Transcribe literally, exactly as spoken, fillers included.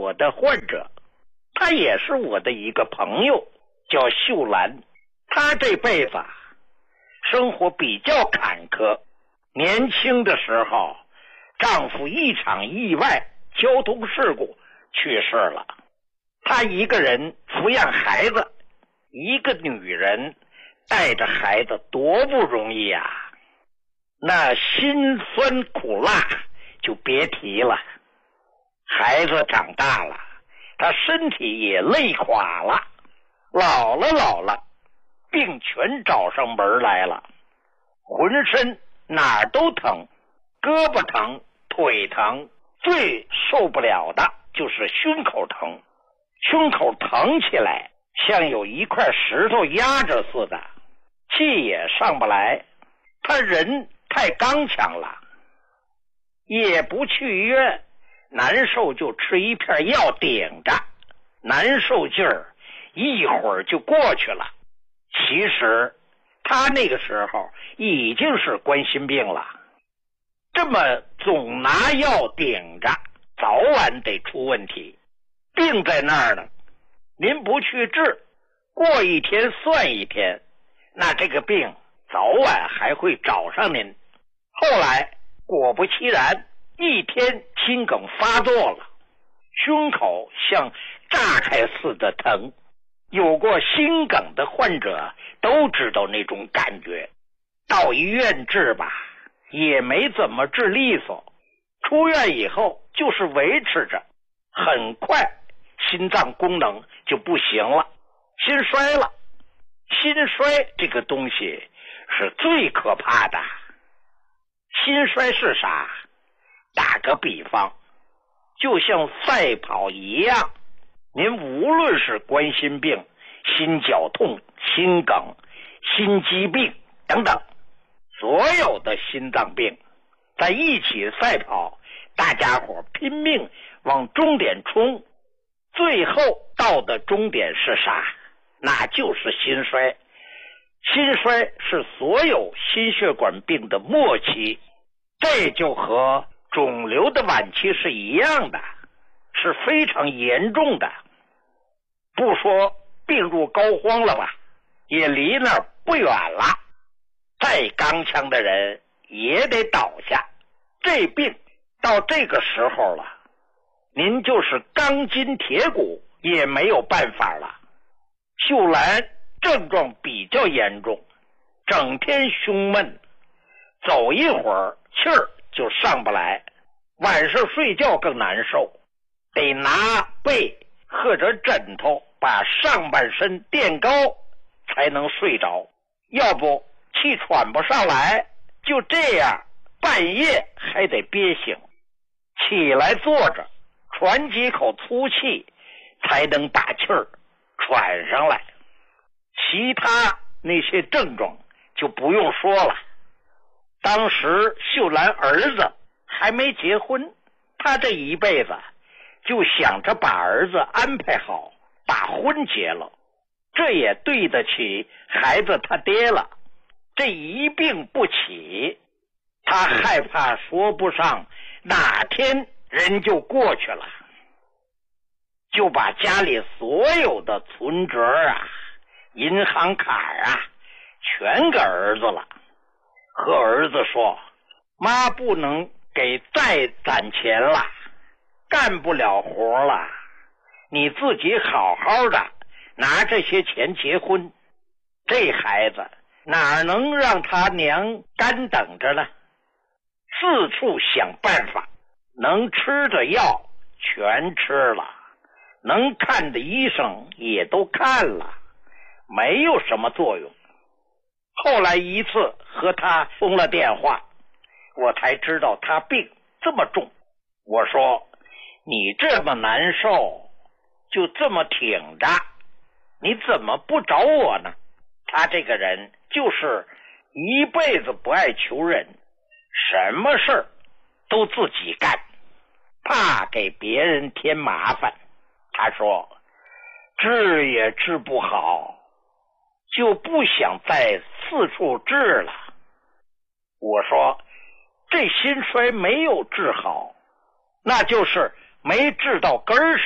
我的患者，他也是我的一个朋友，叫秀兰。她这辈子生活比较坎坷，年轻的时候丈夫一场意外交通事故去世了，她一个人抚养孩子，一个女人带着孩子多不容易啊，那辛酸苦辣就别提了。孩子长大了，她身体也累垮了，老了老了，病全找上门来了，浑身哪儿都疼，胳膊疼，腿疼，最受不了的就是胸口疼，胸口疼起来像有一块石头压着似的，气也上不来。他人太刚强了，也不去医院，难受就吃一片药顶着，难受劲儿一会儿就过去了。其实他那个时候已经是冠心病了，这么总拿药顶着，早晚得出问题。病在那儿呢，您不去治，过一天算一天，那这个病早晚还会找上您。后来果不其然，一天心梗发作了，胸口像炸开似的疼。有过心梗的患者都知道那种感觉，到医院治吧也没怎么治利索，出院以后就是维持着，很快心脏功能就不行了，心衰了。心衰这个东西是最可怕的。心衰是啥？打个比方，就像赛跑一样，您无论是冠心病、心绞痛、心梗、心肌病等等，所有的心脏病在一起赛跑，大家伙拼命往终点冲，最后到的终点是啥？那就是心衰。心衰是所有心血管病的末期，这就和肿瘤的晚期是一样的，是非常严重的。不说病入膏肓了吧，也离那儿不远了，再刚强的人也得倒下。这病到这个时候了，您就是钢筋铁骨也没有办法了。秀兰症状比较严重，整天胸闷，走一会儿气儿就上不来，晚上睡觉更难受，得拿被或者枕头把上半身垫高才能睡着，要不气喘不上来，就这样半夜还得憋醒，起来坐着喘几口粗气才能把气儿喘上来。其他那些症状就不用说了。当时秀兰儿子还没结婚，他这一辈子就想着把儿子安排好，把婚结了，这也对得起孩子他爹了。这一病不起，他害怕说不上哪天人就过去了，就把家里所有的存折啊、银行卡啊全给儿子了，和儿子说，妈不能给再攒钱了，干不了活了，你自己好好的拿这些钱结婚。这孩子哪能让他娘干等着呢？四处想办法，能吃的药全吃了，能看的医生也都看了，没有什么作用。后来一次和他通了电话，我才知道他病这么重。我说，你这么难受，就这么挺着，你怎么不找我呢？他这个人就是一辈子不爱求人，什么事儿都自己干，怕给别人添麻烦。他说，治也治不好，就不想再四处治了。我说，这心衰没有治好，那就是没治到根儿上。